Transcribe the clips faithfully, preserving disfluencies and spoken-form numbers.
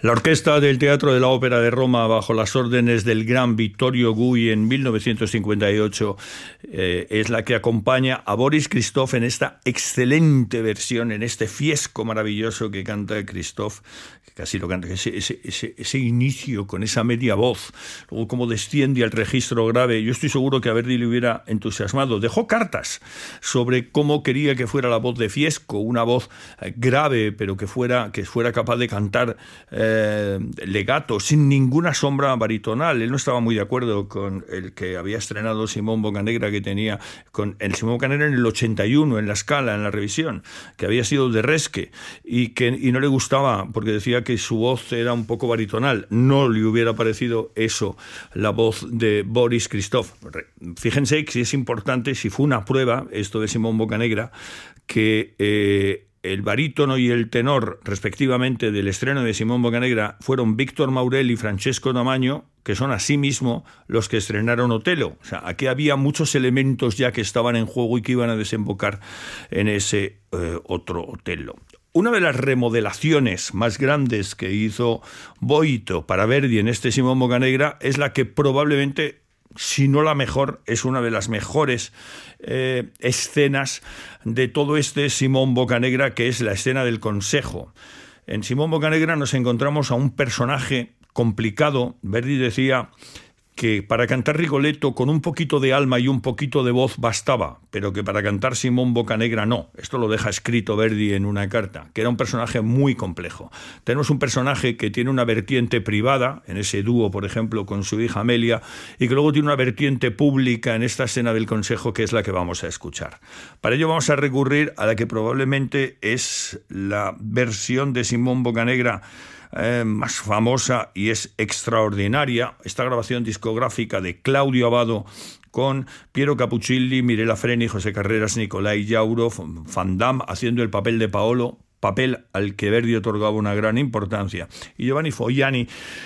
La orquesta del Teatro de la Ópera de Roma, bajo las órdenes del gran Vittorio Gui en mil novecientos cincuenta y ocho, eh, es la que acompaña a Boris Christoff en esta excelente versión, en este fiesco maravilloso que canta Christoff, que casi lo canta, ese, ese, ese, ese inicio con esa media voz, luego cómo desciende al registro grave. Yo estoy seguro que a Verdi le hubiera entusiasmado. Dejó cartas sobre cómo quería que fuera la voz de Fiesco, una voz grave, pero que fuera, que fuera capaz de cantar eh, legato, sin ninguna sombra baritonal. Él no estaba muy de acuerdo con el que había estrenado Simón Boccanegra, que tenía con el Simón Boccanegra en el ochenta y uno, en la Scala, en la revisión, que había sido de Resque, y que y no le gustaba porque decía que su voz era un poco baritonal. No le hubiera parecido eso la voz de Boris Christoff. Fíjense que si es importante, si fue una prueba esto de Simón Boccanegra, que eh, el barítono y el tenor, respectivamente, del estreno de Simón Boccanegra fueron Víctor Maurel y Francesco D'Amaño, que son asimismo los que estrenaron Otelo. O sea, aquí había muchos elementos ya que estaban en juego y que iban a desembocar en ese eh, otro Otelo. Una de las remodelaciones más grandes que hizo Boito para Verdi en este Simón Boccanegra es la que probablemente, si no la mejor, es una de las mejores eh, escenas de todo este Simón Boccanegra, que es la escena del Consejo. En Simón Boccanegra nos encontramos a un personaje complicado. Verdi decía que para cantar Rigoletto con un poquito de alma y un poquito de voz bastaba, pero que para cantar Simón Boccanegra no. Esto lo deja escrito Verdi en una carta, que era un personaje muy complejo. Tenemos un personaje que tiene una vertiente privada, en ese dúo, por ejemplo, con su hija Amelia, y que luego tiene una vertiente pública en esta escena del Consejo, que es la que vamos a escuchar. Para ello vamos a recurrir a la que probablemente es la versión de Simón Boccanegra Eh, más famosa y es extraordinaria, esta grabación discográfica de Claudio Abbado con Piero Capuccilli, Mirella Freni, José Carreras, Nicolai Jauro, Van Damme haciendo el papel de Paolo, papel al que Verdi otorgaba una gran importancia, y Giovanni Fogliani,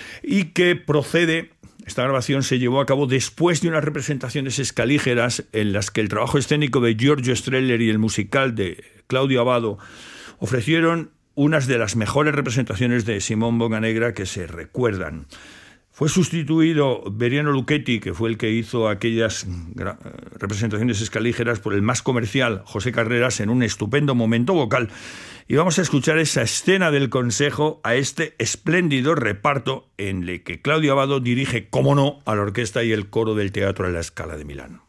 y que procede. Esta grabación se llevó a cabo después de unas representaciones escalígeras en las que el trabajo escénico de Giorgio Strehler y el musical de Claudio Abbado ofrecieron unas de las mejores representaciones de Simón Boccanegra que se recuerdan. Fue sustituido Beriano Lucchetti, que fue el que hizo aquellas representaciones escalígeras, por el más comercial José Carreras, en un estupendo momento vocal. Y vamos a escuchar esa escena del Consejo a este espléndido reparto en el que Claudio Abbado dirige, cómo no, a la orquesta y el coro del Teatro de la Scala de Milán.